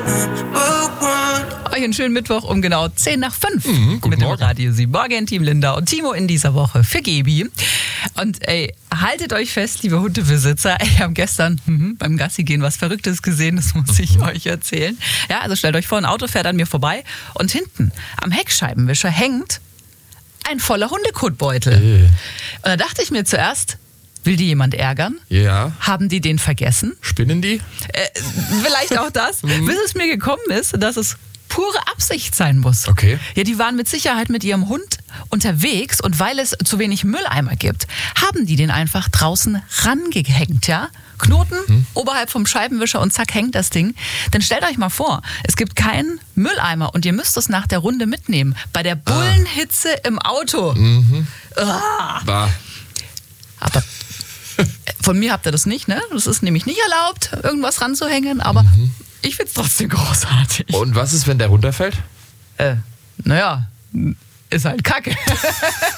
Euch einen schönen Mittwoch um genau 10:05 guten mit dem Morgen. Radio Sie. Morgen, Team Linda und Timo in dieser Woche für Gebi. Und haltet euch fest, liebe Hundebesitzer, wir haben gestern beim Gassi gehen was Verrücktes gesehen, das muss ich euch erzählen. Ja, also stellt euch vor, ein Auto fährt an mir vorbei und hinten am Heckscheibenwischer hängt ein voller Hundekotbeutel. Und da dachte ich mir zuerst, will die jemand ärgern? Ja. Haben die den vergessen? Spinnen die? Vielleicht auch das, bis es mir gekommen ist, dass es pure Absicht sein muss. Okay. Ja, die waren mit Sicherheit mit ihrem Hund unterwegs und weil es zu wenig Mülleimer gibt, haben die den einfach draußen rangehängt, ja? Knoten oberhalb vom Scheibenwischer und zack, hängt das Ding. Dann stellt euch mal vor, es gibt keinen Mülleimer und ihr müsst es nach der Runde mitnehmen. Bei der Bullenhitze im Auto. Bah. Aber von mir habt ihr das nicht, ne? Das ist nämlich nicht erlaubt, irgendwas ranzuhängen, aber ich find's trotzdem großartig. Und was ist, wenn der runterfällt? Naja, ist halt Kacke.